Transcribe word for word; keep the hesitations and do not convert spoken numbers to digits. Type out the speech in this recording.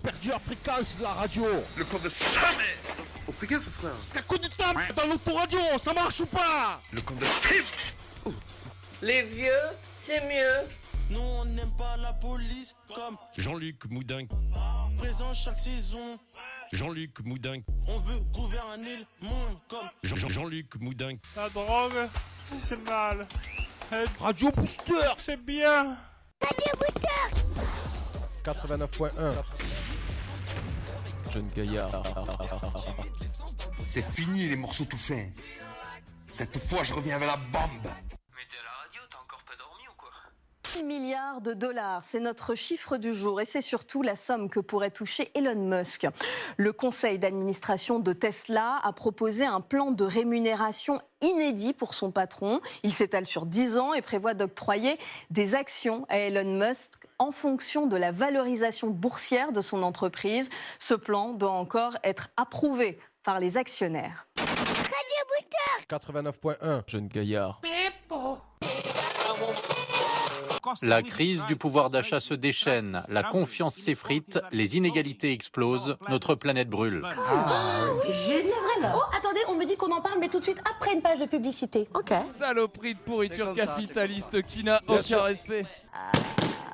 perdu la fréquence de la radio. Le camp de sa mère. Oh, fais gaffe, frère. T'as coup de table dans l'autoradio, ça marche ou pas? Le camp de Tim. Oh. Les vieux, c'est mieux. Nous on n'aime pas la police comme Jean-Luc Moudin. Présent chaque saison. Jean-Luc Moudin. On veut gouverner le monde comme Jean- Jean-Luc Moudin. La drogue, c'est mal. Radio Booster, C'est bien. Radio Booster quatre-vingt-neuf point un. Jeune gaillard. C'est fini les morceaux tout faits. Cette fois, je reviens avec la bombe. Mais t'es à la radio, t'as encore pas dormi ou quoi? six milliards de dollars, c'est notre chiffre du jour et c'est surtout la somme que pourrait toucher Elon Musk. Le conseil d'administration de Tesla a proposé un plan de rémunération inédit pour son patron. Il s'étale sur dix ans et prévoit d'octroyer des actions à Elon Musk en fonction de la valorisation boursière de son entreprise. Ce plan doit encore être approuvé par les actionnaires. Radio Booster quatre-vingt-neuf point un. Jeune gaillard. Peppo. La crise du pouvoir d'achat se déchaîne, la confiance s'effrite, les inégalités explosent, notre planète brûle. Oh, c'est génial. Oh, attendez, on me dit qu'on en parle, mais tout de suite après une page de publicité. Ok. Saloperie de pourriture capitaliste qui n'a aucun respect.